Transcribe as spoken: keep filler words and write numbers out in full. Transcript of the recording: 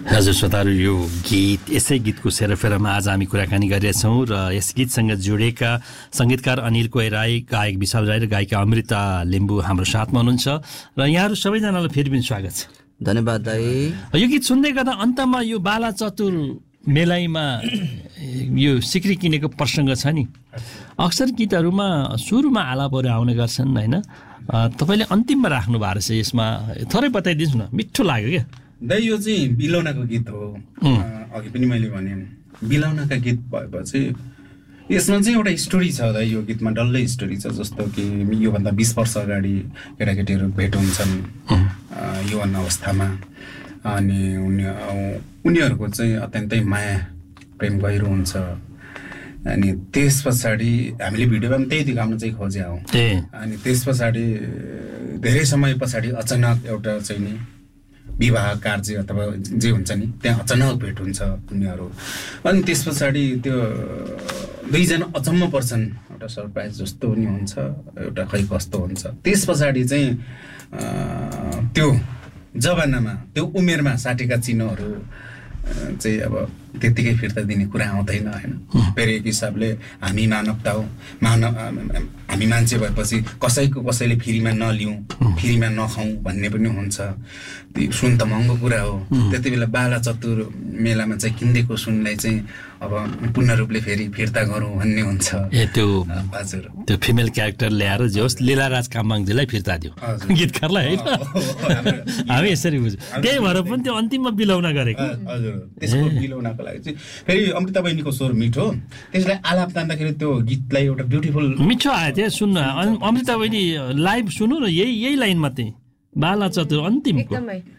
हजुर श्रोताहरू, यो गीत यसै गीतको सेरोफेरोमा आज हामी कुराकानी गरिरहेछौँ र यस गीतसँग जोडिएका सङ्गीतकार अनिल कोइराई, गायक विशाल राई र गायिका अमृता लिम्बू हाम्रो साथमा हुनुहुन्छ र यहाँहरू सबैजनालाई फेरि पनि स्वागत छ। धन्यवाद दाई। यो गीत सुन्दै गर्दा अन्तमा यो बाला चतुर मेलाइमा यो सिक्री किनेको प्रसङ्ग छ नि, अक्सर गीतहरूमा सुरुमा आलापहरू आउने गर्छन् होइन, तपाईँले अन्तिममा राख्नु भएको रहेछ, यसमा थोरै बताइदिनुहोस् न, मिठो लाग्यो क्या। दाइ यो चाहिँ बिलौनाको गीत हो, अघि पनि मैले भने बिलौनाका गीत भएपछि यसमा चाहिँ एउटा स्टोरी छ दाइ। यो गीतमा डल्लै स्टोरी छ, जस्तो कि योभन्दा बिस वर्ष अगाडि केटाकेटीहरू भेट हुन्छन् यौवन अवस्थामा, अनि उनी उनीहरूको चाहिँ अत्यन्तै माया प्रेम गहिरो हुन्छ। अनि त्यस पछाडि हामीले भिडियोमा पनि त्यही देखाउन चाहिँ खोजे हौँ। अनि त्यस पछाडि धेरै समय पछाडि अचानक एउटा चाहिँ नि विवाह कार्य अथवा जे हुन्छ नि त्यहाँ अचानक भेट हुन्छ उनीहरू। अनि त्यस पछाडि त्यो दुईजना अचम्म पर्छन्, एउटा सरप्राइज जस्तो पनि हुन्छ, एउटा खै कस्तो हुन्छ। त्यस पछाडि चाहिँ त्यो जमानामा त्यो उमेरमा साटेका चिनोहरू चाहिँ अब त्यत्तिकै फिर्ता दिने कुरा आउँदैन होइन। फेरि एक हिसाबले हामी मानवता हो, मानव हामी मान्छे भएपछि कसैको कसैले फ्रीमा नलिउँ, फ्रीमा नखाउँ भन्ने पनि हुन्छ। त्यो सुन त महँगो कुरा हो। त्यति बेला बाला चतुर मेलामा चाहिँ किनिदिएको सुनलाई चाहिँ अब पूर्ण रूपले फेरि फिर्ता गरौँ भन्ने हुन्छ। ए त्यो हजुर, त्यो फिमेल क्यारेक्टर ल्याएर जे होस् लीलाराज कामबाङजीलाई फिर्ता दियो गीतकारलाई होइन, हामी यसरी बुझ्यौँ। त्यही भएर पनि त्यो अन्तिममा बिलाउन गरेको। हजुर, त्यसको बिलाउनको लागि चाहिँ फेरि अमृता बहिनीको स्वर मिठो, त्यसलाई आलाप तान्दाखेरि त्यो गीतलाई एउटा ब्युटिफुल मिठो आयो त्यो सुन्न। अमृता बहिनी लाइभ सुन्नु न, यही यही लाइन मात्रै बाला चतुर अन्तिमको